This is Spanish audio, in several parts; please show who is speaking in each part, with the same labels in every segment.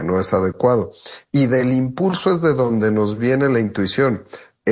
Speaker 1: no es adecuado. Y del impulso es de donde nos viene la intuición.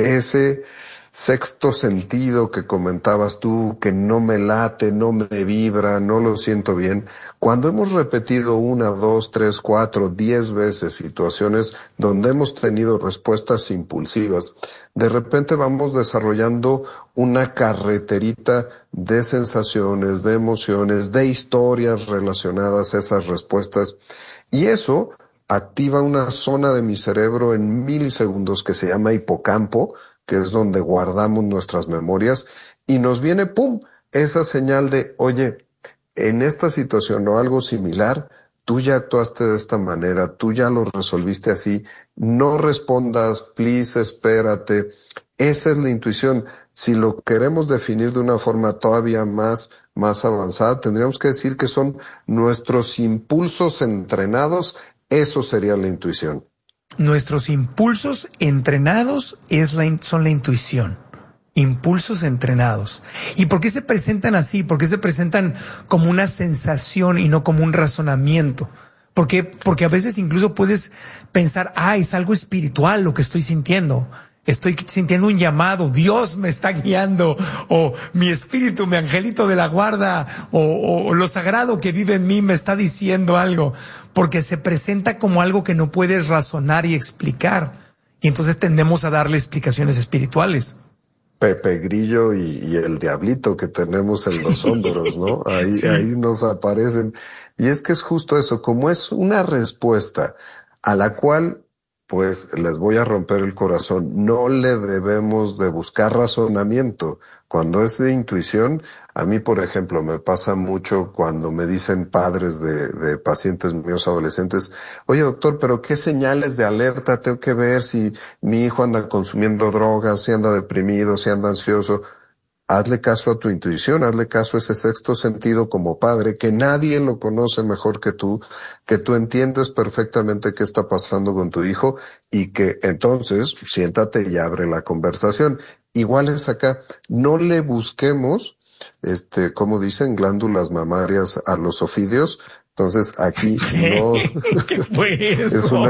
Speaker 1: Ese sexto sentido que comentabas tú, que no me late, no me vibra, no lo siento bien. Cuando hemos repetido 1, 2, 3, 4, 10 veces situaciones donde hemos tenido respuestas impulsivas, de repente vamos desarrollando una carreterita de sensaciones, de emociones, de historias relacionadas a esas respuestas. Y eso activa una zona de mi cerebro en milisegundos que se llama hipocampo, que es donde guardamos nuestras memorias, y nos viene, ¡pum!, esa señal de, oye, en esta situación o algo similar, tú ya actuaste de esta manera, tú ya lo resolviste así, no respondas, please, espérate. Esa es la intuición. Si lo queremos definir de una forma todavía más avanzada, tendríamos que decir que son nuestros impulsos entrenados. Eso sería la intuición.
Speaker 2: Nuestros impulsos entrenados son la intuición. Impulsos entrenados. ¿Y por qué se presentan así? ¿Por qué se presentan como una sensación y no como un razonamiento? Porque a veces incluso puedes pensar, es algo espiritual lo que estoy sintiendo. Estoy sintiendo un llamado, Dios me está guiando, o mi espíritu, mi angelito de la guarda, o lo sagrado que vive en mí me está diciendo algo, porque se presenta como algo que no puedes razonar y explicar. Y entonces tendemos a darle explicaciones espirituales.
Speaker 1: Pepe Grillo y el diablito que tenemos en los hombros, ¿no? Ahí nos aparecen. Y es que es justo eso, como es una respuesta a la cual, pues, les voy a romper el corazón, no le debemos de buscar razonamiento. Cuando es de intuición, a mí, por ejemplo, me pasa mucho cuando me dicen padres de pacientes míos adolescentes, oye doctor, pero ¿qué señales de alerta tengo que ver si mi hijo anda consumiendo drogas, si anda deprimido, si anda ansioso? Hazle caso a tu intuición, hazle caso a ese sexto sentido como padre, que nadie lo conoce mejor que tú entiendes perfectamente qué está pasando con tu hijo y que entonces siéntate y abre la conversación. Igual es acá, no le busquemos, como dicen, glándulas mamarias a los ofidios. Entonces aquí no
Speaker 2: ¿Qué fue eso?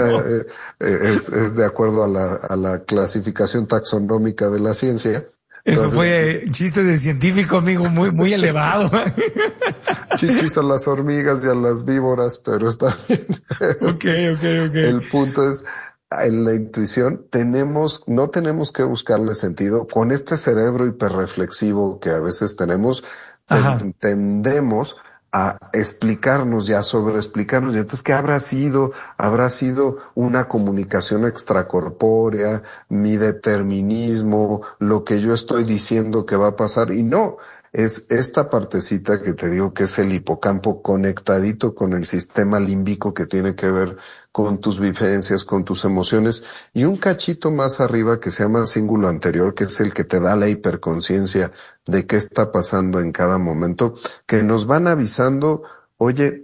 Speaker 1: es de acuerdo a la clasificación taxonómica de la ciencia.
Speaker 2: Eso fue chiste de científico, amigo, muy elevado.
Speaker 1: Chichis a las hormigas y a las víboras, pero está bien.
Speaker 2: Okay.
Speaker 1: El punto es, en la intuición no tenemos que buscarle sentido. Con este cerebro hiperreflexivo que a veces tenemos, tendemos a explicarnos y a sobreexplicarnos. Y entonces, ¿qué habrá sido? ¿Habrá sido una comunicación extracorpórea, mi determinismo, lo que yo estoy diciendo que va a pasar? Y no, es esta partecita que te digo que es el hipocampo conectadito con el sistema límbico que tiene que ver con tus vivencias, con tus emociones, y un cachito más arriba que se llama cíngulo anterior, que es el que te da la hiperconciencia de qué está pasando en cada momento, que nos van avisando, oye,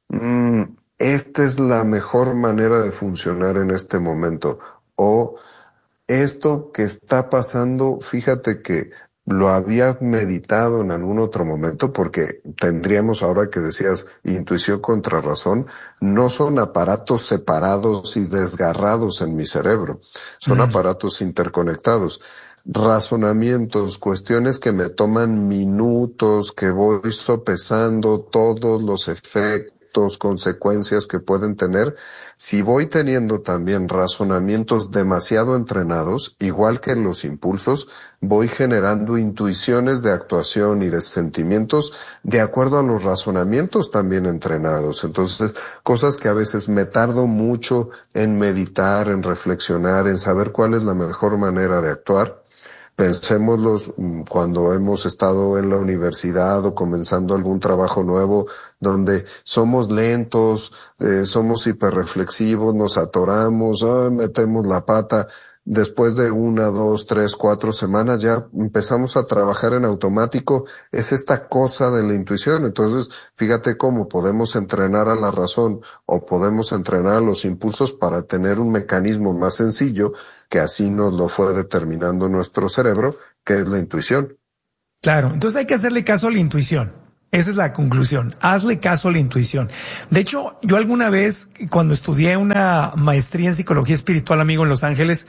Speaker 1: esta es la mejor manera de funcionar en este momento, o esto que está pasando, fíjate que lo habías meditado en algún otro momento, porque tendríamos, ahora que decías intuición contra razón, no son aparatos separados y desgarrados en mi cerebro, son aparatos interconectados. Razonamientos, cuestiones que me toman minutos, que voy sopesando todos los efectos, consecuencias que pueden tener. Si voy teniendo también razonamientos demasiado entrenados, igual que los impulsos, voy generando intuiciones de actuación y de sentimientos de acuerdo a los razonamientos también entrenados. Entonces, cosas que a veces me tardo mucho en meditar, en reflexionar, en saber cuál es la mejor manera de actuar. Pensémoslos cuando hemos estado en la universidad o comenzando algún trabajo nuevo donde somos lentos, somos hiperreflexivos, nos atoramos, metemos la pata. Después de 1, 2, 3, 4 semanas ya empezamos a trabajar en automático. Es esta cosa de la intuición. Entonces, fíjate cómo podemos entrenar a la razón o podemos entrenar a los impulsos para tener un mecanismo más sencillo que así nos lo fue determinando nuestro cerebro, que es la intuición.
Speaker 2: Claro, entonces hay que hacerle caso a la intuición. Esa es la conclusión. Hazle caso a la intuición. De hecho, yo alguna vez, cuando estudié una maestría en psicología espiritual, amigo, en Los Ángeles,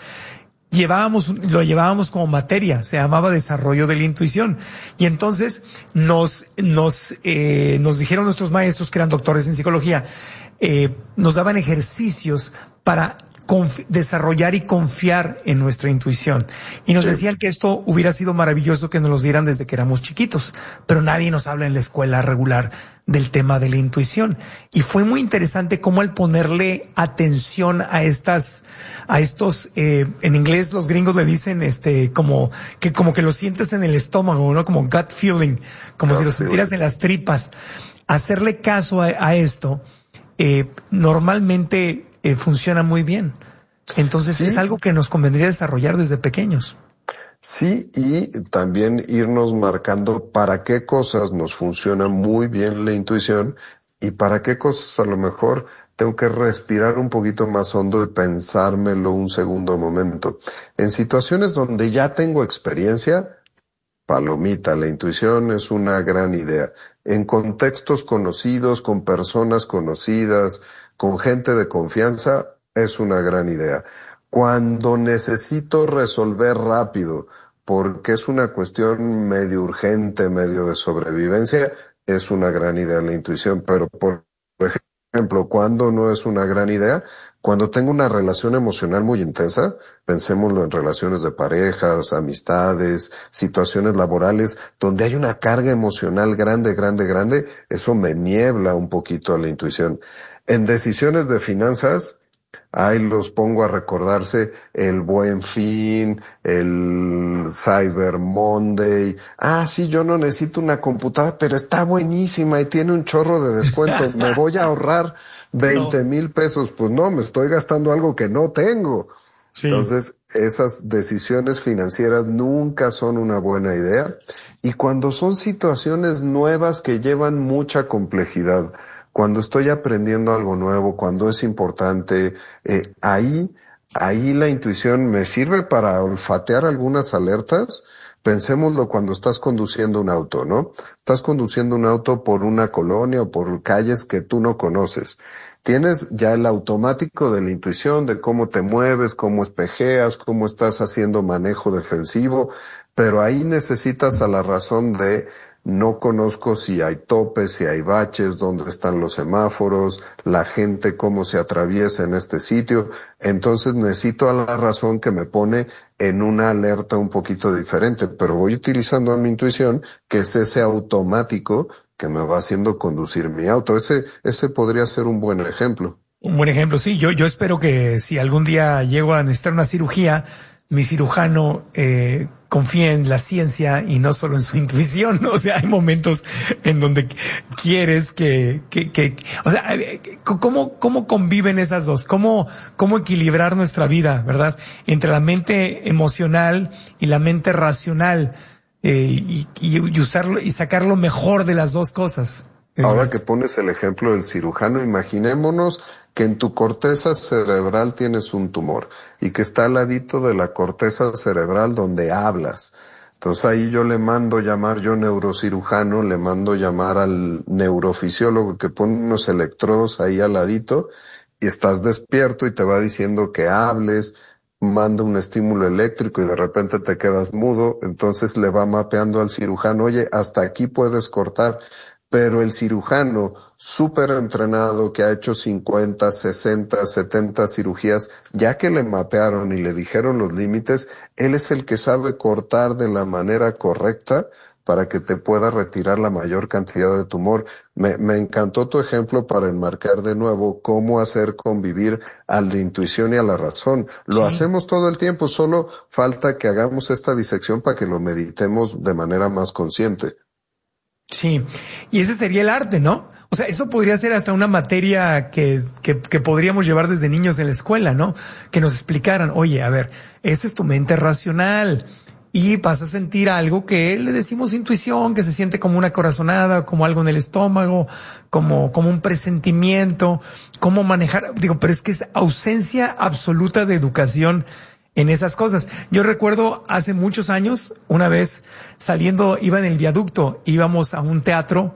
Speaker 2: lo llevábamos como materia, se llamaba desarrollo de la intuición. Y entonces nos dijeron nuestros maestros, que eran doctores en psicología, nos daban ejercicios para desarrollar y confiar en nuestra intuición. Y nos decían que esto hubiera sido maravilloso que nos los dieran desde que éramos chiquitos, pero nadie nos habla en la escuela regular del tema de la intuición. Y fue muy interesante cómo al ponerle atención a estos, en inglés los gringos le dicen, como que lo sientes en el estómago, ¿no? Como gut feeling, como si lo sintieras en las tripas. Hacerle caso a esto, normalmente funciona muy bien. Entonces es algo que nos convendría desarrollar desde pequeños.
Speaker 1: Sí, y también irnos marcando para qué cosas nos funciona muy bien la intuición y para qué cosas a lo mejor tengo que respirar un poquito más hondo y pensármelo un segundo momento. En situaciones donde ya tengo experiencia, palomita, la intuición es una gran idea. En contextos conocidos, con personas conocidas, con gente de confianza, es una gran idea. Cuando necesito resolver rápido, porque es una cuestión medio urgente, medio de sobrevivencia, es una gran idea la intuición. Pero, por ejemplo, cuando no es una gran idea, cuando tengo una relación emocional muy intensa, pensémoslo en relaciones de parejas, amistades, situaciones laborales, donde hay una carga emocional grande, eso me niebla un poquito a la intuición. En decisiones de finanzas, ahí los pongo a recordarse el Buen Fin, el Cyber Monday. Ah, sí, yo no necesito una computadora, pero está buenísima y tiene un chorro de descuento. Me voy a ahorrar 20,000 pesos. Pues no, me estoy gastando algo que no tengo. Sí. Entonces, esas decisiones financieras nunca son una buena idea. Y cuando son situaciones nuevas que llevan mucha complejidad, cuando estoy aprendiendo algo nuevo, cuando es importante, ahí la intuición me sirve para olfatear algunas alertas. Pensémoslo cuando estás conduciendo un auto, ¿no? Estás conduciendo un auto por una colonia o por calles que tú no conoces. Tienes ya el automático de la intuición de cómo te mueves, cómo espejeas, cómo estás haciendo manejo defensivo, pero ahí necesitas a la razón de no conozco si hay topes, si hay baches, dónde están los semáforos, la gente cómo se atraviesa en este sitio. Entonces necesito a la razón que me pone en una alerta un poquito diferente, pero voy utilizando a mi intuición, que es ese automático que me va haciendo conducir mi auto. Ese podría ser un buen ejemplo.
Speaker 2: Un buen ejemplo, sí. Yo espero que si algún día llego a necesitar una cirugía, mi cirujano confía en la ciencia y no solo en su intuición, ¿no? O sea, hay momentos en donde quieres o sea, ¿cómo conviven esas dos? ¿Cómo equilibrar nuestra vida, verdad? Entre la mente emocional y la mente racional, y usarlo y sacar lo mejor de las dos cosas.
Speaker 1: Ahora que pones el ejemplo del cirujano, imaginémonos que en tu corteza cerebral tienes un tumor y que está al ladito de la corteza cerebral donde hablas. Entonces ahí yo neurocirujano, le mando llamar al neurofisiólogo que pone unos electrodos ahí al ladito y estás despierto y te va diciendo que hables, manda un estímulo eléctrico y de repente te quedas mudo. Entonces le va mapeando al cirujano, oye, hasta aquí puedes cortar. Pero el cirujano súper entrenado que ha hecho 50, 60, 70 cirugías, ya que le mapearon y le dijeron los límites, él es el que sabe cortar de la manera correcta para que te pueda retirar la mayor cantidad de tumor. Me encantó tu ejemplo para enmarcar de nuevo cómo hacer convivir a la intuición y a la razón. Lo hacemos todo el tiempo, solo falta que hagamos esta disección para que lo meditemos de manera más consciente.
Speaker 2: Sí, y ese sería el arte, ¿no? O sea, eso podría ser hasta una materia que podríamos llevar desde niños en la escuela, ¿no? Que nos explicaran, oye, a ver, esa es tu mente racional y vas a sentir algo que le decimos intuición, que se siente como una corazonada, como algo en el estómago, como un presentimiento, cómo manejar, pero es que es ausencia absoluta de educación en esas cosas. Yo recuerdo hace muchos años, una vez iba en el viaducto, íbamos a un teatro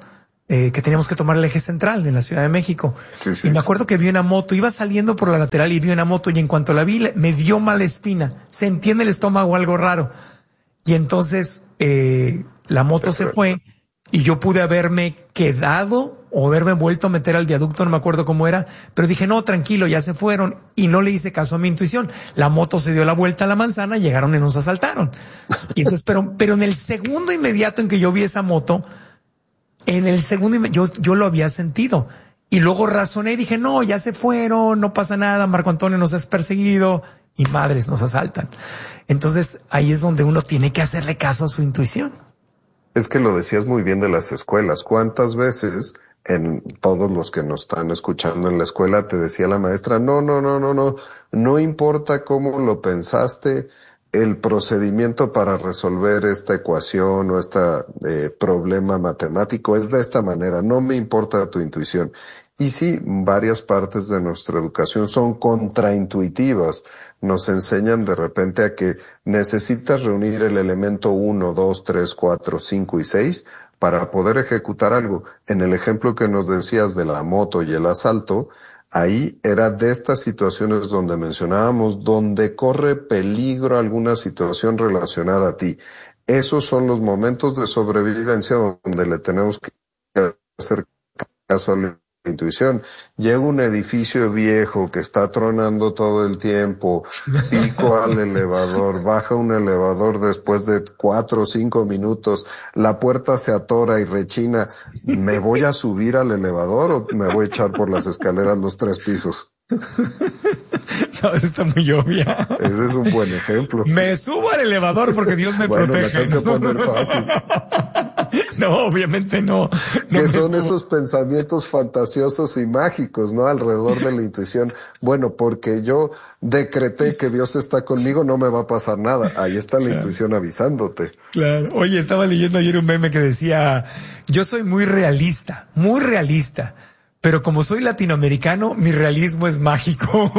Speaker 2: que teníamos que tomar el eje central en la Ciudad de México.
Speaker 1: Sí, sí.
Speaker 2: Y me acuerdo que vi una moto, iba saliendo por la lateral y vi una moto y en cuanto la vi me dio mala espina, sentí en el estómago algo raro. Y entonces la moto se fue y yo pude haberme quedado o haberme vuelto a meter al viaducto, no me acuerdo cómo era, pero dije, no, tranquilo, ya se fueron y no le hice caso a mi intuición. La moto se dio la vuelta a la manzana, llegaron y nos asaltaron. Y entonces, pero en el segundo inmediato en que yo vi esa moto, yo lo había sentido. Y luego razoné y dije, no, ya se fueron, no pasa nada, Marco Antonio nos has perseguido y madres nos asaltan. Entonces ahí es donde uno tiene que hacerle caso a su intuición.
Speaker 1: Es que lo decías muy bien de las escuelas. ¿Cuántas veces en todos los que nos están escuchando en la escuela te decía la maestra, no importa cómo lo pensaste, el procedimiento para resolver esta ecuación o este problema matemático es de esta manera, no me importa tu intuición. Y sí, varias partes de nuestra educación son contraintuitivas. Nos enseñan de repente a que necesitas reunir el elemento 1, 2, 3, 4, 5 y 6 para poder ejecutar algo. En el ejemplo que nos decías de la moto y el asalto, ahí era de estas situaciones donde mencionábamos, donde corre peligro alguna situación relacionada a ti. Esos son los momentos de sobrevivencia donde le tenemos que hacer caso a la intuición. Llega un edificio viejo que está tronando todo el tiempo, pico al elevador, baja un elevador después de 4 o 5 minutos, la puerta se atora y rechina. ¿Me voy a subir al elevador o me voy a echar por las escaleras los 3 pisos?
Speaker 2: No, eso está muy obvia.
Speaker 1: Ese es un buen ejemplo.
Speaker 2: Me subo al elevador porque Dios me protege.
Speaker 1: La tengo que poner fácil.
Speaker 2: No, obviamente no.
Speaker 1: Que son esos pensamientos fantasiosos y mágicos, ¿no? Alrededor de la intuición. Bueno, porque yo decreté que Dios está conmigo, no me va a pasar nada. Ahí está la intuición avisándote.
Speaker 2: Claro. Oye, estaba leyendo ayer un meme que decía, yo soy muy realista. Pero como soy latinoamericano, mi realismo es mágico.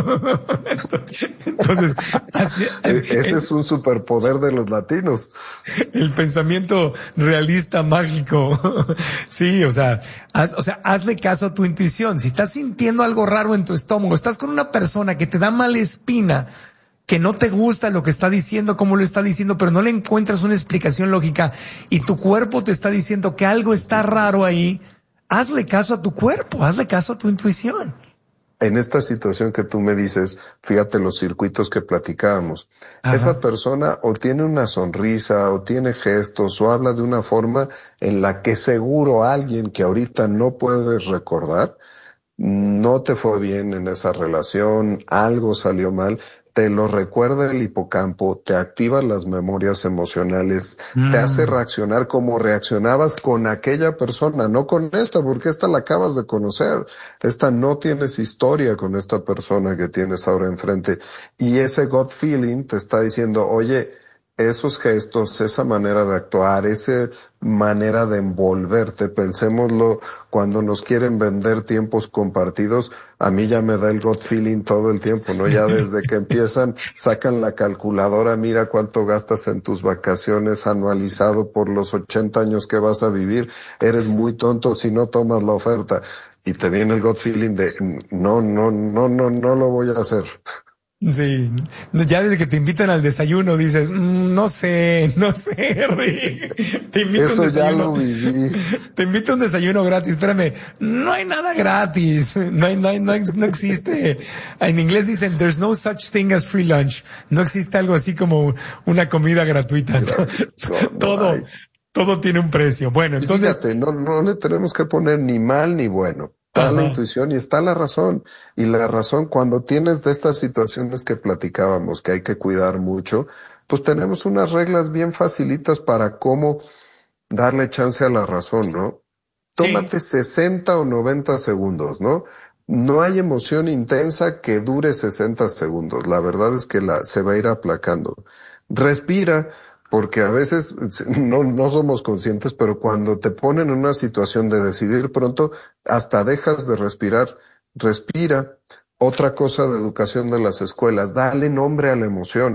Speaker 2: Entonces,
Speaker 1: ese es un superpoder de los latinos.
Speaker 2: El pensamiento realista mágico. Sí, o sea, hazle caso a tu intuición. Si estás sintiendo algo raro en tu estómago, estás con una persona que te da mala espina, que no te gusta lo que está diciendo, cómo lo está diciendo, pero no le encuentras una explicación lógica y tu cuerpo te está diciendo que algo está raro ahí, hazle caso a tu cuerpo, hazle caso a tu intuición.
Speaker 1: En esta situación que tú me dices, fíjate los circuitos que platicábamos. Ajá. Esa persona o tiene una sonrisa o tiene gestos o habla de una forma en la que seguro alguien que ahorita no puedes recordar, no te fue bien en esa relación, algo salió mal, te lo recuerda el hipocampo, te activa las memorias emocionales, te hace reaccionar como reaccionabas con aquella persona, no con esta, porque esta la acabas de conocer. Esta no tienes historia con esta persona que tienes ahora enfrente. Y ese gut feeling te está diciendo, oye, esos gestos, esa manera de actuar, esa manera de envolverte, pensémoslo cuando nos quieren vender tiempos compartidos, a mí ya me da el gut feeling todo el tiempo, ¿no? Ya desde que empiezan, sacan la calculadora, mira cuánto gastas en tus vacaciones anualizado por los 80 años que vas a vivir, eres muy tonto si no tomas la oferta. Y te viene el gut feeling de, no lo voy a hacer.
Speaker 2: Sí, ya desde que te invitan al desayuno dices, no sé, Rick. Te invito
Speaker 1: Eso a un desayuno. Ya lo viví.
Speaker 2: Te invito a un desayuno gratis, espérame, no hay nada gratis, no existe. En inglés dicen, there's no such thing as free lunch. No existe algo así como una comida gratuita. Todo tiene un precio. Bueno, entonces.
Speaker 1: Fíjate, no le tenemos que poner ni mal ni bueno. Está la intuición y está la razón. Y la razón, cuando tienes de estas situaciones que platicábamos, que hay que cuidar mucho, pues tenemos unas reglas bien facilitas para cómo darle chance a la razón, ¿no? Tómate 60 o 90 segundos, ¿no? No hay emoción intensa que dure 60 segundos. La verdad es que se va a ir aplacando. Respira. Porque a veces no somos conscientes, pero cuando te ponen en una situación de decidir pronto, hasta dejas de respirar. Respira. Otra cosa de educación de las escuelas, dale nombre a la emoción.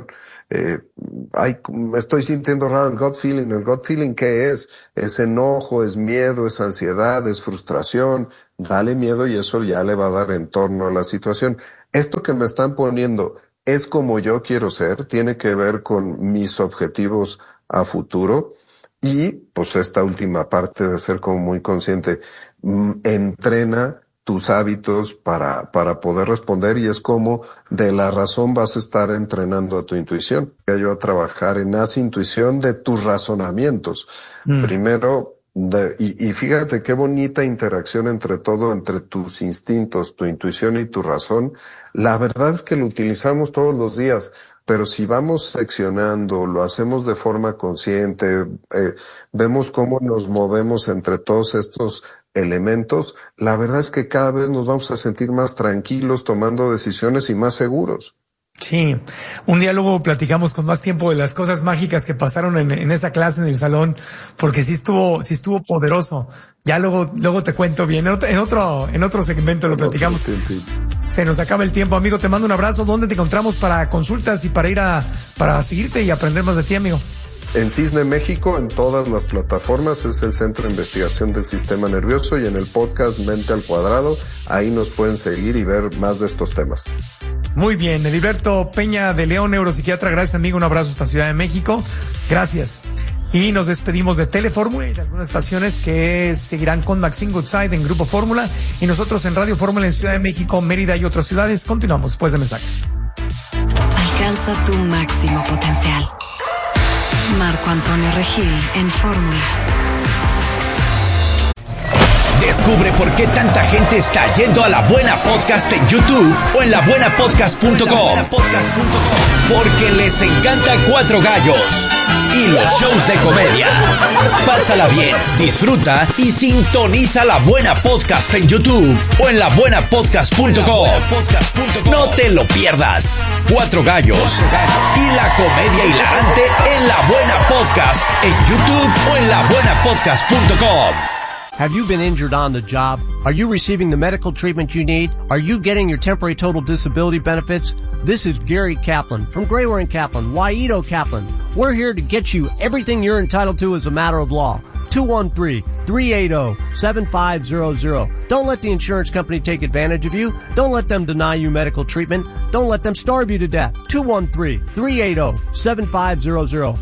Speaker 1: me estoy sintiendo raro, el gut feeling. ¿El gut feeling qué es? Es enojo, es miedo, es ansiedad, es frustración. Dale miedo y eso ya le va a dar entorno a la situación. Esto que me están poniendo es como yo quiero ser, tiene que ver con mis objetivos a futuro. Y pues esta última parte de ser como muy consciente, entrena tus hábitos para poder responder, y es como de la razón vas a estar entrenando a tu intuición. Yo a trabajar en esa intuición de tus razonamientos. Primero, y fíjate qué bonita interacción entre tus instintos, tu intuición y tu razón. La verdad es que lo utilizamos todos los días. Pero si vamos seccionando, lo hacemos de forma consciente, vemos cómo nos movemos entre todos estos elementos, la verdad es que cada vez nos vamos a sentir más tranquilos tomando decisiones y más seguros.
Speaker 2: Sí, un día luego platicamos con más tiempo de las cosas mágicas que pasaron en esa clase en el salón, porque sí estuvo poderoso. Ya luego te cuento bien, en otro segmento lo platicamos. Se nos acaba el tiempo, amigo, te mando un abrazo. ¿Dónde te encontramos para consultas y para seguirte y aprender más de ti, amigo?
Speaker 1: En Cisne México, en todas las plataformas, es el Centro de Investigación del Sistema Nervioso, y en el podcast Mente al Cuadrado, ahí nos pueden seguir y ver más de estos temas.
Speaker 2: Muy bien, Heriberto Peña de León, neuropsiquiatra, gracias, amigo, un abrazo hasta Ciudad de México, gracias. Y nos despedimos de Telefórmula y de algunas estaciones que seguirán con Maxine Goodside en Grupo Fórmula, y nosotros en Radio Fórmula en Ciudad de México, Mérida y otras ciudades. Continuamos después de mensajes.
Speaker 3: Alcanza tu máximo potencial. Marco Antonio Regil en Fórmula.
Speaker 4: Descubre por qué tanta gente está yendo a La Buena Podcast en YouTube o en labuenapodcast.com. Porque les encanta Cuatro Gallos y los shows de comedia. Pásala bien, disfruta y sintoniza La Buena Podcast en YouTube o en labuenapodcast.com. No te lo pierdas. Cuatro Gallos y la comedia hilarante en La Buena Podcast en YouTube o en labuenapodcast.com.
Speaker 5: Have you been injured on the job? Are you receiving the medical treatment you need? Are you getting your temporary total disability benefits? This is Gary Kaplan from Grayware & Kaplan, Waito Kaplan. We're here to get you everything you're entitled to as a matter of law. 213-380-7500. Don't let the insurance company take advantage of you. Don't let them deny you medical treatment. Don't let them starve you to death. 213-380-7500.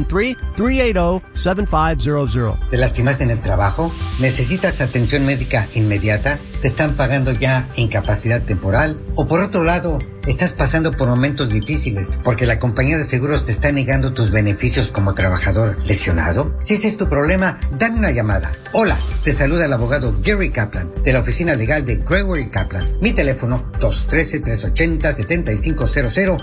Speaker 5: 213-380-7500.
Speaker 6: ¿Te lastimaste en el trabajo? ¿Necesitas atención médica inmediata? ¿Te están pagando ya incapacidad temporal? O por otro lado, estás pasando por momentos difíciles porque la compañía de seguros te está negando tus beneficios como trabajador lesionado. Si ese es tu problema, dame una llamada. Hola, te saluda el abogado Gary Kaplan de la oficina legal de Grayware & Kaplan. Mi teléfono 213-380-7500,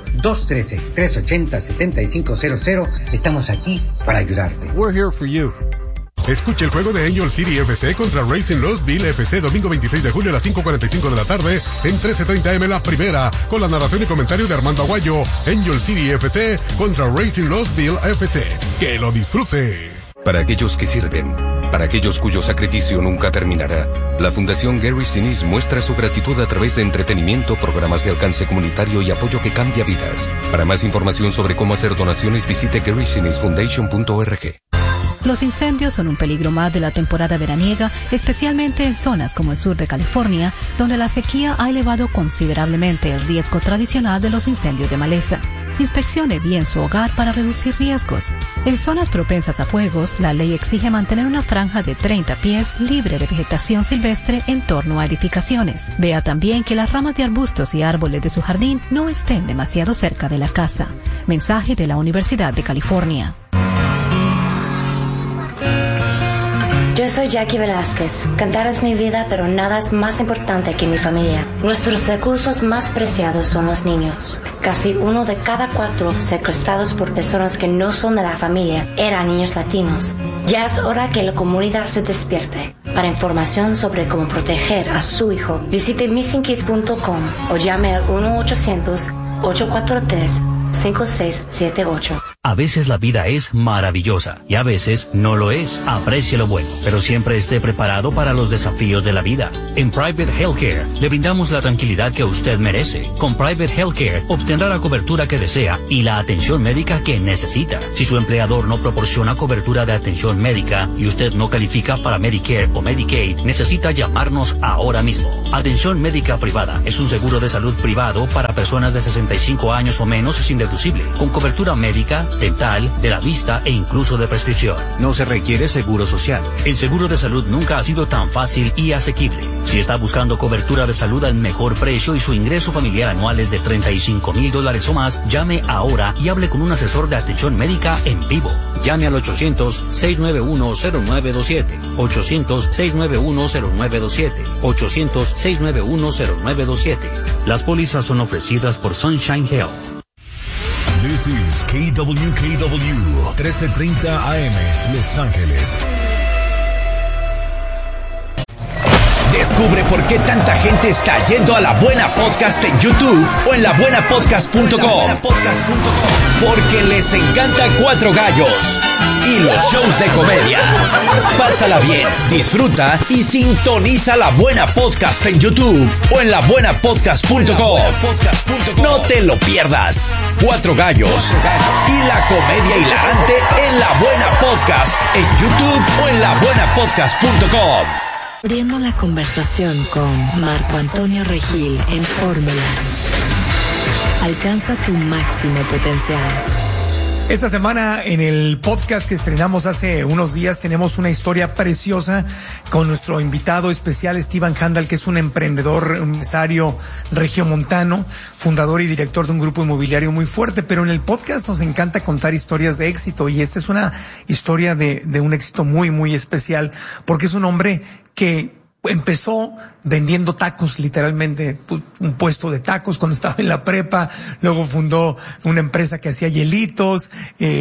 Speaker 6: 213-380-7500. Estamos aquí para ayudarte.
Speaker 5: We're here for you.
Speaker 7: Escuche el juego de Angel City FC contra Racing Louisville FC domingo 26 de julio a las 5:45 de la tarde en 1330M La Primera, con la narración y comentario de Armando Aguayo. Angel City FC contra Racing Louisville FC. ¡Que lo disfrute!
Speaker 8: Para aquellos que sirven, para aquellos cuyo sacrificio nunca terminará, la Fundación Gary Sinise muestra su gratitud a través de entretenimiento, programas de alcance comunitario y apoyo que cambia vidas. Para más información sobre cómo hacer donaciones, visite GarySiniseFoundation.org.
Speaker 9: Los incendios son un peligro más de la temporada veraniega, especialmente en zonas como el sur de California, donde la sequía ha elevado considerablemente el riesgo tradicional de los incendios de maleza. Inspeccione bien su hogar para reducir riesgos. En zonas propensas a fuegos, la ley exige mantener una franja de 30 pies libre de vegetación silvestre en torno a edificaciones. Vea también que las ramas de arbustos y árboles de su jardín no estén demasiado cerca de la casa. Mensaje de la Universidad de California.
Speaker 10: Yo soy Jackie Velázquez. Cantar es mi vida, pero nada es más importante que mi familia. Nuestros recursos más preciados son los niños. Casi 1 de cada 4 secuestrados por personas que no son de la familia eran niños latinos. Ya es hora que la comunidad se despierte. Para información sobre cómo proteger a su hijo, visite missingkids.com o llame al 1-800-843 800-827-5678.
Speaker 11: A veces la vida es maravillosa y a veces no lo es. Aprecie lo bueno, pero siempre esté preparado para los desafíos de la vida. En Private Healthcare le brindamos la tranquilidad que usted merece. Con Private Healthcare obtendrá la cobertura que desea y la atención médica que necesita. Si su empleador no proporciona cobertura de atención médica y usted no califica para Medicare o Medicaid, necesita llamarnos ahora mismo. Atención médica privada es un seguro de salud privado para personas de 65 años o menos sin deducible, con cobertura médica, dental, de la vista e incluso de prescripción. No se requiere seguro social. El seguro de salud nunca ha sido tan fácil y asequible. Si está buscando cobertura de salud al mejor precio y su ingreso familiar anual es de $35,000 o más, llame ahora y hable con un asesor de atención médica en vivo. Llame al 800-691-0927, 800-691-0927, 800-691-0927. Las pólizas son ofrecidas por Sunshine Health.
Speaker 12: This is KWKW 1330 AM, Los Ángeles.
Speaker 4: Descubre por qué tanta gente está yendo a La Buena Podcast en YouTube o en labuenapodcast.com. Porque les encanta Cuatro Gallos y los shows de comedia. Pásala bien, disfruta y sintoniza La Buena Podcast en YouTube o en labuenapodcast.com. No te lo pierdas. Cuatro Gallos y la comedia hilarante en La Buena Podcast en YouTube o en labuenapodcast.com.
Speaker 3: Abriendo la conversación con Marco Antonio Regil en Fórmula. Alcanza tu máximo potencial.
Speaker 2: Esta semana en el podcast que estrenamos hace unos días tenemos una historia preciosa con nuestro invitado especial Steven Handel, que es un emprendedor, un empresario regiomontano, fundador y director de un grupo inmobiliario muy fuerte, pero en el podcast nos encanta contar historias de éxito y esta es una historia de un éxito muy, muy especial porque es un hombre que empezó vendiendo tacos, literalmente un puesto de tacos cuando estaba en la prepa, luego fundó una empresa que hacía hielitos,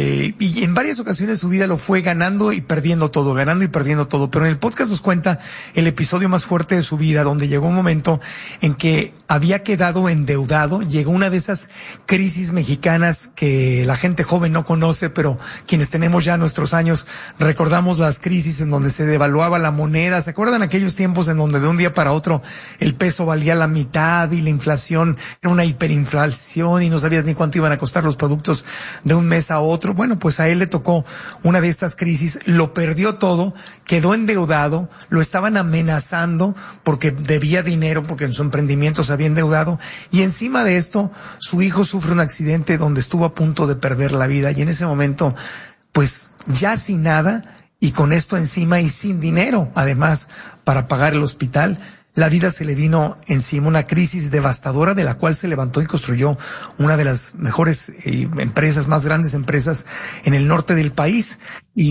Speaker 2: y en varias ocasiones su vida lo fue ganando y perdiendo todo, pero en el podcast nos cuenta el episodio más fuerte de su vida, donde llegó un momento en que había quedado endeudado, llegó una de esas crisis mexicanas que la gente joven no conoce, pero quienes tenemos ya nuestros años recordamos las crisis en donde se devaluaba la moneda. ¿Se acuerdan aquellos tiempos en donde de un día para otro el peso valía la mitad y la inflación era una hiperinflación y no sabías ni cuánto iban a costar los productos de un mes a otro? Bueno, pues a él le tocó una de estas crisis, lo perdió todo, quedó endeudado, lo estaban amenazando porque debía dinero, porque en su emprendimiento se había endeudado, y encima de esto su hijo sufre un accidente donde estuvo a punto de perder la vida, y en ese momento pues ya sin nada y con esto encima y sin dinero, además, para pagar el hospital, la vida se le vino encima, una crisis devastadora de la cual se levantó y construyó una de las mejores empresas, más grandes empresas en el norte del país.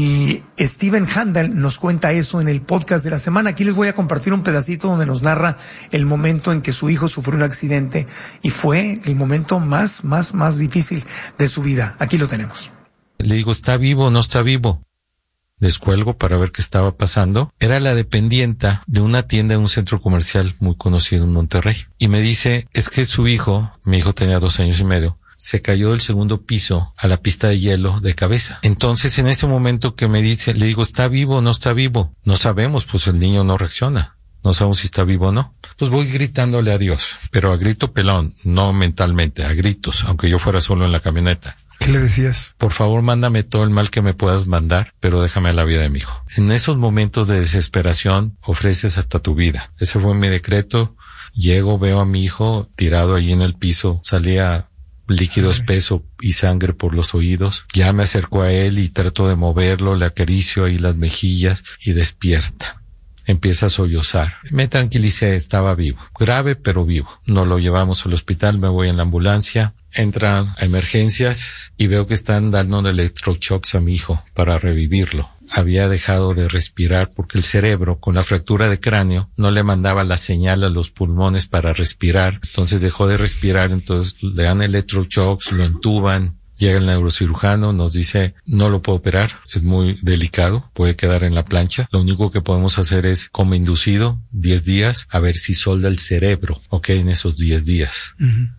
Speaker 2: Y Steven Handel nos cuenta eso en el podcast de la semana. Aquí les voy a compartir un pedacito donde nos narra el momento en que su hijo sufrió un accidente y fue el momento más difícil de su vida. Aquí lo tenemos.
Speaker 13: Le digo, ¿está vivo o no está vivo? Descuelgo para ver qué estaba pasando. Era la dependienta de una tienda de un centro comercial muy conocido en Monterrey. Y me dice, es que su hijo, mi hijo tenía 2 años y medio, se cayó del segundo piso a la pista de hielo de cabeza. Entonces, en ese momento que me dice, le digo, ¿está vivo o no está vivo? No sabemos, pues el niño no reacciona. No sabemos si está vivo o no. Pues voy gritándole a Dios, pero a grito pelón, no mentalmente, a gritos, aunque yo fuera solo en la camioneta.
Speaker 2: ¿Qué le decías?
Speaker 13: Por favor, mándame todo el mal que me puedas mandar, pero déjame la vida de mi hijo. En esos momentos de desesperación, ofreces hasta tu vida. Ese fue mi decreto. Llego, veo a mi hijo tirado allí en el piso. Salía líquido espeso y sangre por los oídos. Ya me acerco a él y trato de moverlo, le acaricio ahí las mejillas y despierta. Empieza a sollozar. Me tranquilicé, estaba vivo. Grave, pero vivo. Nos lo llevamos al hospital, me voy en la ambulancia. Entran a emergencias y veo que están dando electroshocks a mi hijo para revivirlo. Había dejado de respirar porque el cerebro, con la fractura de cráneo, no le mandaba la señal a los pulmones para respirar. Entonces dejó de respirar, entonces le dan electroshocks, lo entuban. Llega el neurocirujano, nos dice, no lo puedo operar, es muy delicado, puede quedar en la plancha. Lo único que podemos hacer es coma inducido, 10 días, a ver si solda el cerebro, en esos 10 días. Uh-huh.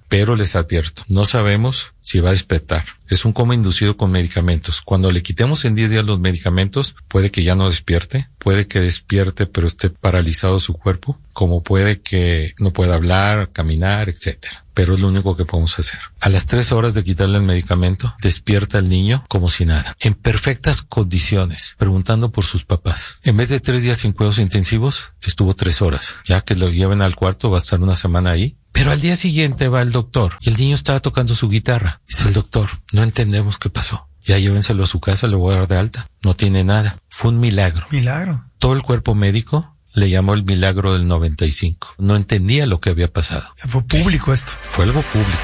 Speaker 13: pero les advierto, no sabemos si va a despertar. Es un coma inducido con medicamentos. Cuando le quitemos en 10 días los medicamentos, puede que ya no despierte, puede que despierte pero esté paralizado su cuerpo, como puede que no pueda hablar, caminar, etcétera. Pero es lo único que podemos hacer. A las 3 horas de quitarle el medicamento, despierta el niño como si nada, en perfectas condiciones, preguntando por sus papás. En vez de 3 días sin cuidados intensivos, estuvo 3 horas. Ya que lo lleven al cuarto, va a estar una semana ahí. Pero al día siguiente va el doctor y el niño estaba tocando su guitarra. Dice el doctor, no entendemos qué pasó. Ya llévenselo a su casa, lo voy a dar de alta. No tiene nada. Fue un milagro.
Speaker 2: Milagro.
Speaker 13: Todo el cuerpo médico le llamó el milagro del 95. No entendía lo que había pasado.
Speaker 2: Se fue público esto.
Speaker 13: Fue algo público.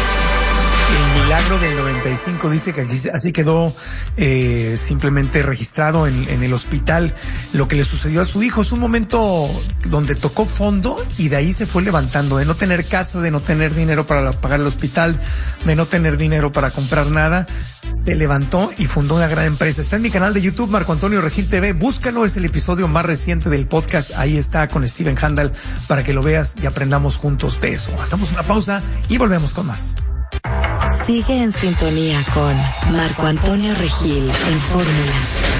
Speaker 2: El milagro del 95 dice que aquí así quedó simplemente registrado en el hospital lo que le sucedió a su hijo. Es un momento donde tocó fondo y de ahí se fue levantando, de no tener casa, de no tener dinero para pagar el hospital, de no tener dinero para comprar nada. Se levantó y fundó una gran empresa. Está en mi canal de YouTube, Marco Antonio Regil TV. Búscalo, es el episodio más reciente del podcast. Ahí está con Steven Handel para que lo veas y aprendamos juntos de eso. Hacemos una pausa y volvemos con más.
Speaker 3: Sigue en sintonía con Marco Antonio Regil en Fórmula.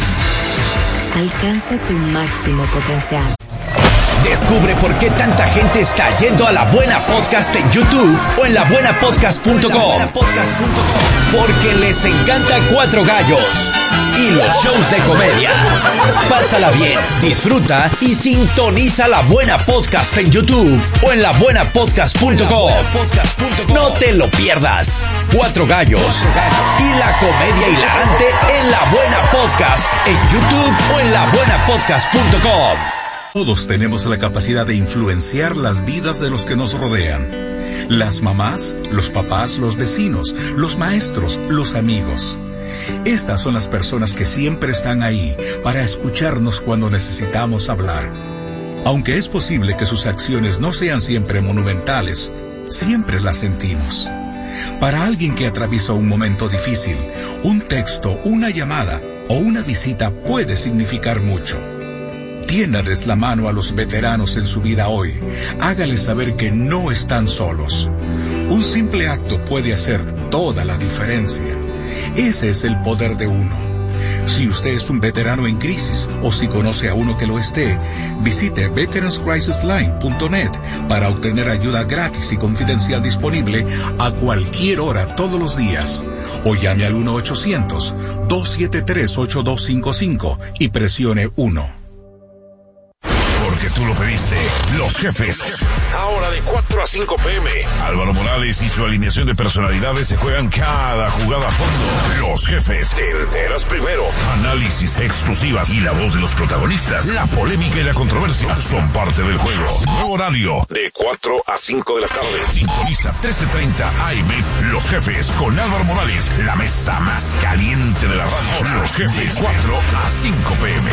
Speaker 3: Alcanza tu máximo potencial.
Speaker 4: Descubre por qué tanta gente está yendo a La Buena Podcast en YouTube o en labuenapodcast.com. Porque les encanta Cuatro Gallos y los shows de comedia. Pásala bien, disfruta y sintoniza La Buena Podcast en YouTube o en labuenapodcast.com. No te lo pierdas. Cuatro Gallos y la comedia hilarante en La Buena Podcast en YouTube o en labuenapodcast.com.
Speaker 14: Todos tenemos la capacidad de influenciar las vidas de los que nos rodean. Las mamás, los papás, los vecinos, los maestros, los amigos. Estas son las personas que siempre están ahí para escucharnos cuando necesitamos hablar. Aunque es posible que sus acciones no sean siempre monumentales, siempre las sentimos. Para alguien que atraviesa un momento difícil, un texto, una llamada o una visita puede significar mucho. Tiéndales la mano a los veteranos en su vida hoy. Hágales saber que no están solos. Un simple acto puede hacer toda la diferencia. Ese es el poder de uno. Si usted es un veterano en crisis o si conoce a uno que lo esté, visite veteranscrisisline.net para obtener ayuda gratis y confidencial disponible a cualquier hora todos los días. O llame al 1-800-273-8255 y presione 1.
Speaker 12: Porque tú lo pediste. Los Jefes. Ahora de 4 a 5 p.m. Álvaro Morales y su alineación de personalidades se juegan cada jugada a fondo. Los Jefes. Te enteras primero. Análisis exclusivas y la voz de los protagonistas. La polémica y la controversia son parte del juego. Nuevo horario de 4 a 5 de la tarde. Sintoniza 13:30 AM. Los Jefes con Álvaro Morales. La mesa más caliente de la radio. Los Jefes. 4 a 5 p.m.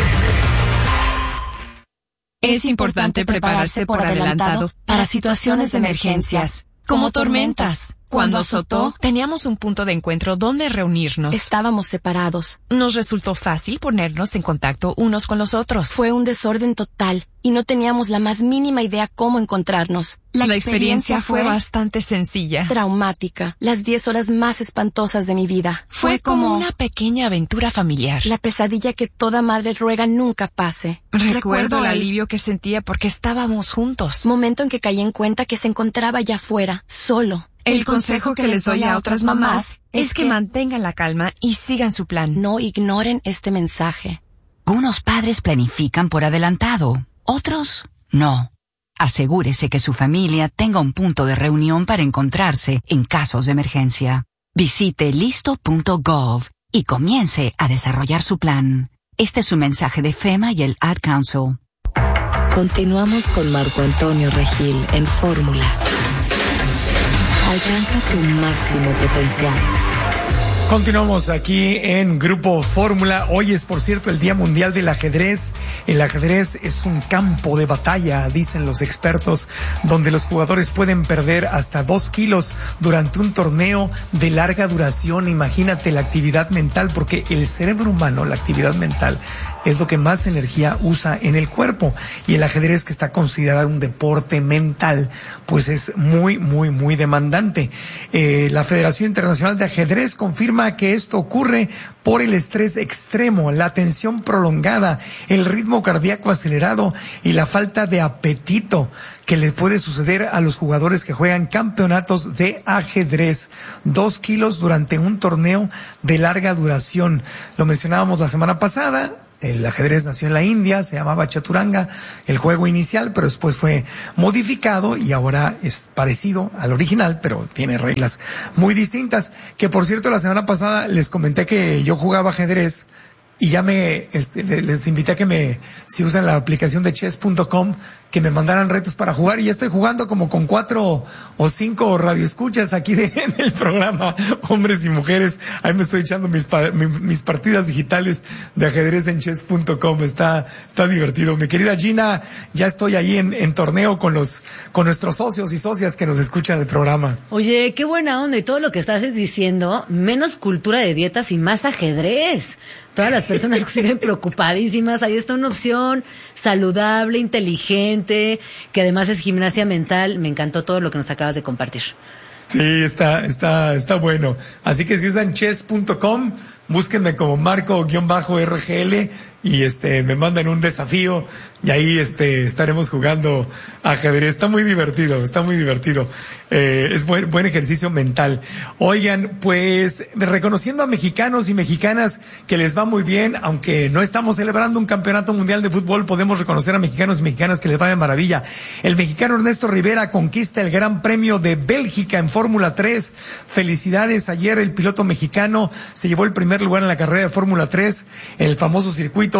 Speaker 15: Es importante prepararse por adelantado para situaciones de emergencias, como tormentas. Cuando azotó, teníamos un punto de encuentro donde reunirnos.
Speaker 16: Estábamos separados.
Speaker 15: Nos resultó fácil ponernos en contacto unos con los otros.
Speaker 16: Fue un desorden total y no teníamos la más mínima idea cómo encontrarnos.
Speaker 15: La experiencia fue bastante sencilla.
Speaker 16: Traumática. Las 10 horas más espantosas de mi vida.
Speaker 15: Fue como una pequeña aventura familiar.
Speaker 16: La pesadilla que toda madre ruega nunca pase.
Speaker 15: Recuerdo el alivio que sentía porque estábamos juntos.
Speaker 16: Momento en que caí en cuenta que se encontraba allá afuera, solo.
Speaker 15: El consejo que les doy a otras mamás es que mantengan la calma y sigan su plan.
Speaker 16: No ignoren este mensaje.
Speaker 17: Unos padres planifican por adelantado, otros no. Asegúrese que su familia tenga un punto de reunión para encontrarse en casos de emergencia. Visite listo.gov y comience a desarrollar su plan. Este es un mensaje de FEMA y el Ad Council.
Speaker 3: Continuamos con Marco Antonio Regil en Fórmula. Alcanza tu máximo potencial.
Speaker 2: Continuamos aquí en Grupo Fórmula. Hoy es, por cierto, el Día Mundial del Ajedrez. El ajedrez es un campo de batalla, dicen los expertos, donde los jugadores pueden perder hasta 2 kilos durante un torneo de larga duración. Imagínate la actividad mental, porque el cerebro humano, la actividad mental, es lo que más energía usa en el cuerpo. Y el ajedrez, que está considerado un deporte mental, pues es muy, muy, muy demandante. La Federación Internacional de Ajedrez confirma que esto ocurre por el estrés extremo, la tensión prolongada, el ritmo cardíaco acelerado y la falta de apetito que les puede suceder a los jugadores que juegan campeonatos de ajedrez. 2 kilos durante un torneo de larga duración. Lo mencionábamos la semana pasada. El ajedrez nació en la India, se llamaba Chaturanga, el juego inicial, pero después fue modificado y ahora es parecido al original, pero tiene reglas muy distintas. Que, por cierto, la semana pasada les comenté que yo jugaba ajedrez y ya les invité a que si usan la aplicación de chess.com, que me mandaran retos para jugar, y ya estoy jugando como con 4 o 5 radioescuchas aquí en el programa, hombres y mujeres. Ahí me estoy echando mis partidas digitales de ajedrez en chess.com. Está divertido. Mi querida Gina, ya estoy ahí en torneo con nuestros socios y socias que nos escuchan el programa.
Speaker 18: Oye, qué buena onda, y todo lo que estás diciendo, menos cultura de dietas y más ajedrez. Todas las personas que se ven preocupadísimas, ahí está una opción saludable, inteligente, que además es gimnasia mental. Me encantó todo lo que nos acabas de compartir.
Speaker 2: Sí, está bueno. Así que si usan chess.com, búsquenme como Marco-RGL y me mandan un desafío y ahí estaremos jugando ajedrez. Está muy divertido. Es buen ejercicio mental. Oigan, pues reconociendo a mexicanos y mexicanas que les va muy bien, aunque no estamos celebrando un campeonato mundial de fútbol, podemos reconocer a mexicanos y mexicanas que les va de maravilla. El mexicano Ernesto Rivera conquista el Gran Premio de Bélgica en Fórmula 3. Felicidades. Ayer el piloto mexicano se llevó el primer lugar en la carrera de Fórmula 3, en el famoso circuito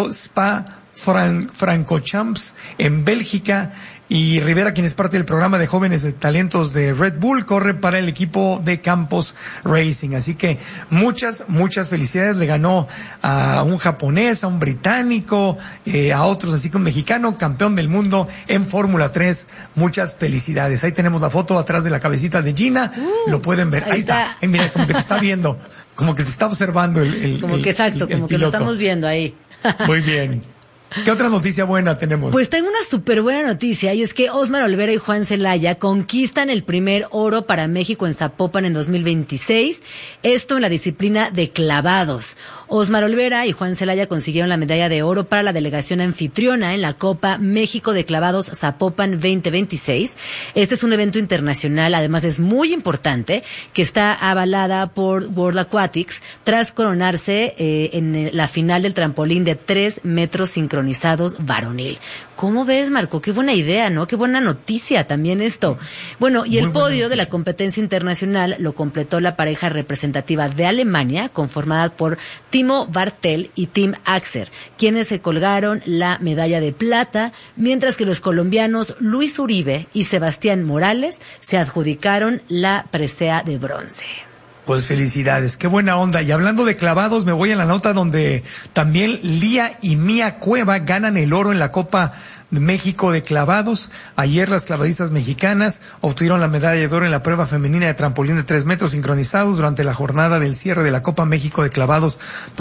Speaker 2: Spa-Francorchamps en Bélgica. Y Rivera, quien es parte del programa de jóvenes de talentos de Red Bull, corre para el equipo de Campos Racing. Así que muchas felicidades. Le ganó a un japonés, a un británico, a otros, así que un mexicano, campeón del mundo en Fórmula 3. Muchas felicidades. Ahí tenemos la foto atrás de la cabecita de Gina. Lo pueden ver. Ahí está. Mira, como que te está viendo, como que te está observando como que
Speaker 18: lo estamos viendo ahí.
Speaker 2: Muy bien. ¿Qué otra noticia buena tenemos?
Speaker 18: Pues tengo una súper buena noticia, y es que Osmar Olvera y Juan Celaya conquistan el primer oro para México en Zapopan en 2026, esto en la disciplina de clavados. Osmar Olvera y Juan Celaya consiguieron la medalla de oro para la delegación anfitriona en la Copa México de Clavados Zapopan 2026. Este es un evento internacional, además es muy importante, que está avalada por World Aquatics tras coronarse en la final del trampolín de 3 metros sincronizados varonil. ¿Cómo ves, Marco? Qué buena idea, ¿no? Qué buena noticia también esto. Bueno, y el podio de la competencia internacional lo completó la pareja representativa de Alemania, conformada por Timo Bartel y Tim Axer, quienes se colgaron la medalla de plata, mientras que los colombianos Luis Uribe y Sebastián Morales se adjudicaron la presea de bronce.
Speaker 2: Pues felicidades, qué buena onda. Y hablando de clavados, me voy a la nota donde también Lía y Mía Cueva ganan el oro en la Copa México de clavados. Ayer las clavadistas mexicanas obtuvieron la medalla de oro en la prueba femenina de trampolín de 3 metros sincronizados durante la jornada del cierre de la Copa México de clavados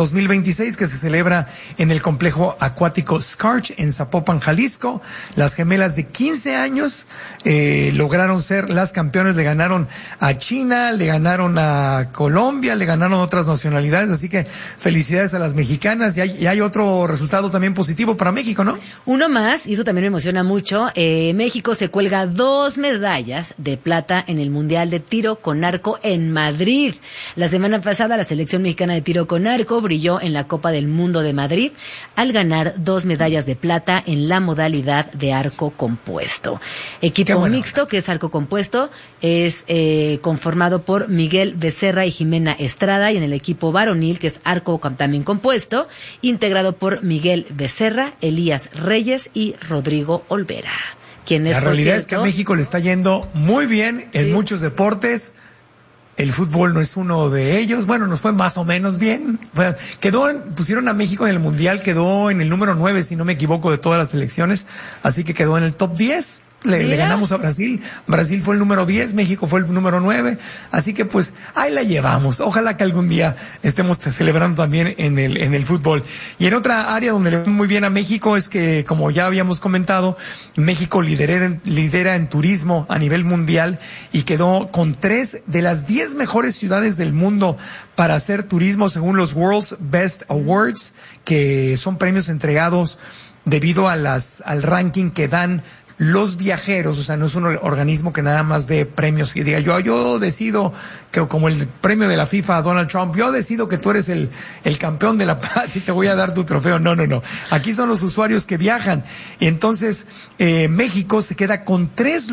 Speaker 2: 2026, que se celebra en el complejo acuático Scarch en Zapopan, Jalisco. Las gemelas de 15 años lograron ser las campeones. Le ganaron a China, le ganaron a Colombia, le ganaron a otras nacionalidades, así que felicidades a las mexicanas. Y hay otro resultado también positivo para México, ¿no?
Speaker 18: Uno más, y eso también me emociona mucho. México se cuelga 2 medallas de plata en el Mundial de Tiro con Arco en Madrid. La semana pasada la selección mexicana de tiro con arco brilló en la Copa del Mundo de Madrid al ganar 2 medallas de plata en la modalidad de arco compuesto. Equipo mixto, que es arco compuesto, es conformado por Miguel Becerra y Jimena Estrada, y en el equipo varonil, que es arco también compuesto, integrado por Miguel Becerra, Elías Reyes y Rodrigo Olvera.
Speaker 2: La realidad es que a México le está yendo muy bien en muchos deportes. el fútbol no es uno de ellos. Bueno, nos fue más o menos bien. Bueno, pusieron a México en el Mundial, quedó en el número 9, si no me equivoco, de todas las selecciones. Así que quedó en el top 10. Le ganamos a Brasil. Brasil fue el número 10, México fue el número 9. Así que pues ahí la llevamos. Ojalá que algún día estemos celebrando también en el fútbol. Y en otra área donde le va muy bien a México es que, como ya habíamos comentado, México lidera en turismo a nivel mundial y quedó con 3 de las 10 mejores ciudades del mundo para hacer turismo según los World's Best Awards, que son premios entregados debido al ranking que dan los viajeros. O sea, no es un organismo que nada más dé premios y diga yo decido que, como el premio de la FIFA a Donald Trump, yo decido que tú eres el campeón de la paz y te voy a dar tu trofeo. No. Aquí son los usuarios que viajan. Y entonces, México se queda con 3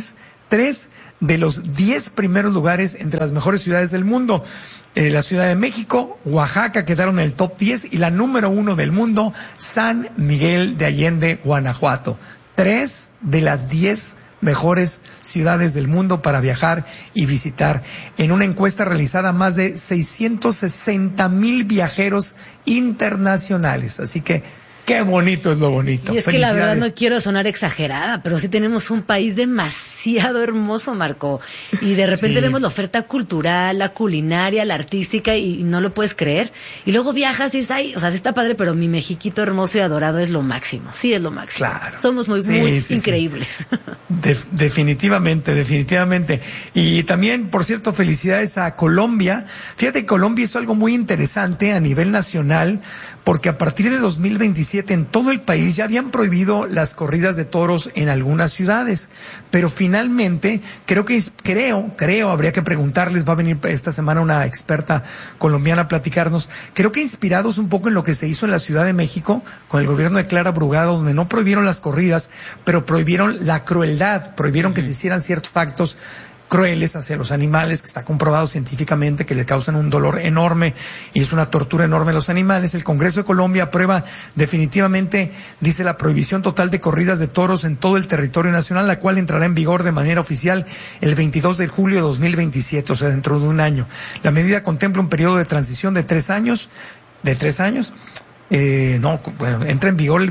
Speaker 2: de los 10 primeros lugares entre las mejores ciudades del mundo. La Ciudad de México, Oaxaca quedaron en el top 10 y la número 1 del mundo, San Miguel de Allende, Guanajuato. 3 de las 10 mejores ciudades del mundo para viajar y visitar. En una encuesta realizada a más de 660,000 viajeros internacionales. Así que qué bonito es lo bonito.
Speaker 18: Y es que la verdad no quiero sonar exagerada, pero sí tenemos un país demasiado hermoso, Marco. Y de repente vemos la oferta cultural, la culinaria, la artística y no lo puedes creer. Y luego viajas y es ahí, o sea, sí está padre, pero mi Mexiquito hermoso y adorado es lo máximo. Sí, es lo máximo. Claro. Somos muy increíbles.
Speaker 2: Definitivamente. Y también, por cierto, felicidades a Colombia. Fíjate, Colombia hizo algo muy interesante a nivel nacional, porque a partir de 2027 en todo el país ya habían prohibido las corridas de toros en algunas ciudades, pero finalmente creo, habría que preguntarles, va a venir esta semana una experta colombiana a platicarnos, creo que inspirados un poco en lo que se hizo en la Ciudad de México con el gobierno de Clara Brugado, donde no prohibieron las corridas, pero prohibieron la crueldad, prohibieron que se hicieran ciertos actos crueles hacia los animales, que está comprobado científicamente que le causan un dolor enorme y es una tortura enorme a los animales. El Congreso de Colombia aprueba definitivamente, dice, la prohibición total de corridas de toros en todo el territorio nacional, la cual entrará en vigor de manera oficial el 22 de julio de 2027, o sea, dentro de un año. La medida contempla un periodo de transición de 3 años. Entra en vigor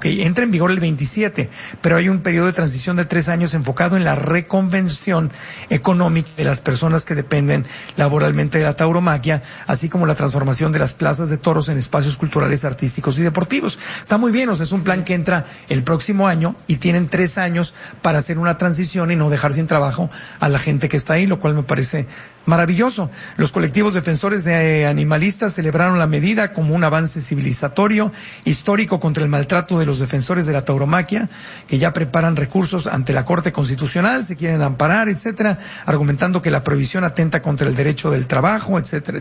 Speaker 2: el 27, pero hay un periodo de transición de 3 años enfocado en la reconvención económica de las personas que dependen laboralmente de la tauromaquia, así como la transformación de las plazas de toros en espacios culturales, artísticos y deportivos. Está muy bien, o sea, es un plan que entra el próximo año y tienen 3 años para hacer una transición y no dejar sin trabajo a la gente que está ahí, lo cual me parece maravilloso. Los colectivos defensores de animalistas celebraron la medida como un avance civilizatorio histórico contra el maltrato de los defensores de la tauromaquia, que ya preparan recursos ante la Corte Constitucional, se quieren amparar, etcétera, argumentando que la prohibición atenta contra el derecho del trabajo, etcétera.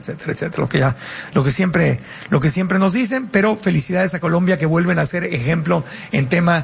Speaker 2: Lo que siempre nos dicen, pero felicidades a Colombia, que vuelven a ser ejemplo en tema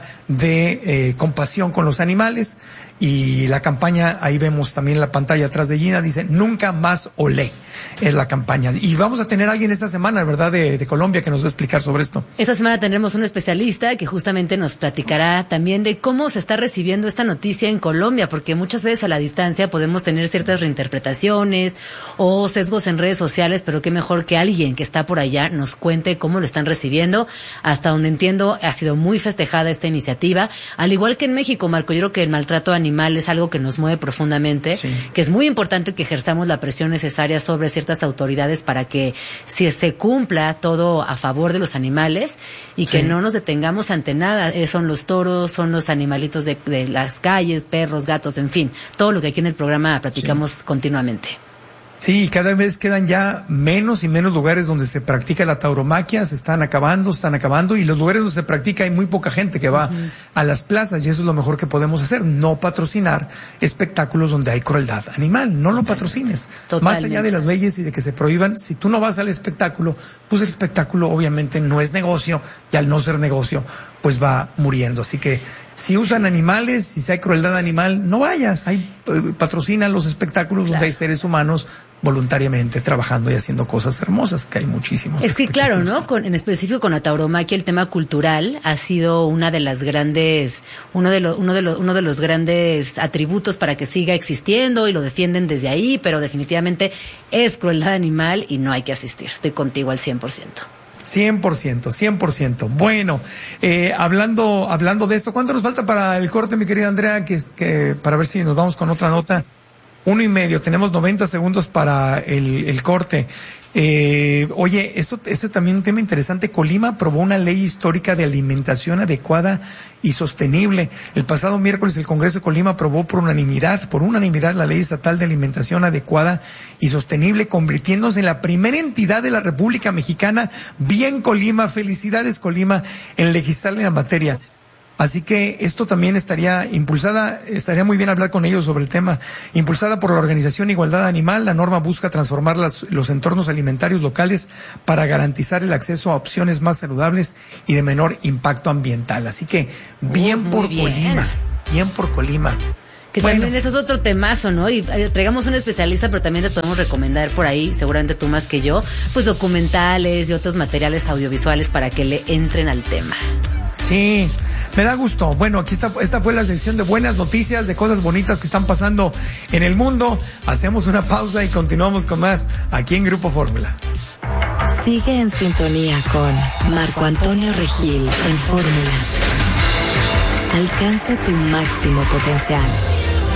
Speaker 2: de compasión con los animales. Y la campaña, ahí vemos también en la pantalla atrás de Gina, dice nunca más olé, es la campaña. Y vamos a tener a alguien esta semana, ¿verdad?, de Colombia, que nos va a explicar sobre esto.
Speaker 18: Esta semana tendremos un especialista que justamente nos platicará también de cómo se está recibiendo esta noticia en Colombia, porque muchas veces a la distancia podemos tener ciertas reinterpretaciones o sesgos en redes sociales, pero qué mejor que alguien que está por allá nos cuente cómo lo están recibiendo. Hasta donde entiendo, ha sido muy festejada esta iniciativa, al igual que en México, Marco. Yo creo que el maltrato animal es algo que nos mueve profundamente, que es muy importante que ejerzamos la presión necesaria sobre ciertas autoridades para que se cumpla todo a favor de los animales y que no nos detengamos ante nada. Son los toros, son los animalitos de las calles, perros, gatos, en fin, todo lo que aquí en el programa platicamos continuamente.
Speaker 2: Sí, cada vez quedan ya menos y menos lugares donde se practica la tauromaquia, se están acabando, y los lugares donde se practica hay muy poca gente que va a las plazas, y eso es lo mejor que podemos hacer, no patrocinar espectáculos donde hay crueldad animal, no lo patrocines. Totalmente. Más allá de las leyes y de que se prohíban, si tú no vas al espectáculo, pues el espectáculo obviamente no es negocio, y al no ser negocio, pues va muriendo. Así que Si usan animales, si hay crueldad animal, no vayas. Patrocinan los espectáculos donde hay seres humanos voluntariamente trabajando y haciendo cosas hermosas, que hay muchísimos.
Speaker 18: Es que claro, ¿no? En específico con la tauromaquia, el tema cultural ha sido uno de los grandes atributos para que siga existiendo y lo defienden desde ahí, pero definitivamente es crueldad animal y no hay que asistir. Estoy contigo al 100%.
Speaker 2: 100%. Bueno, hablando de esto, ¿cuánto nos falta para el corte, mi querida Andrea? Que para ver si nos vamos con otra nota. 1:30, tenemos 90 segundos para el corte. Oye, este también es un tema interesante. Colima aprobó una ley histórica de alimentación adecuada y sostenible. El pasado miércoles el Congreso de Colima aprobó por unanimidad la ley estatal de alimentación adecuada y sostenible, convirtiéndose en la primera entidad de la República Mexicana, bien Colima, felicidades Colima, en legislar en la materia. Así que esto también estaría muy bien hablar con ellos sobre el tema. Impulsada por la Organización Igualdad Animal, la norma busca transformar los entornos alimentarios locales para garantizar el acceso a opciones más saludables y de menor impacto ambiental. Así que bien por Colima.
Speaker 18: Que también eso es otro temazo, ¿no? Y traigamos un especialista, pero también les podemos recomendar por ahí, seguramente tú más que yo, pues documentales y otros materiales audiovisuales para que le entren al tema.
Speaker 2: Sí, me da gusto. Bueno, aquí esta fue la sección de buenas noticias, de cosas bonitas que están pasando en el mundo. Hacemos una pausa y continuamos con más aquí en Grupo Fórmula.
Speaker 3: Sigue en sintonía con Marco Antonio Regil en Fórmula. Alcanza tu máximo potencial.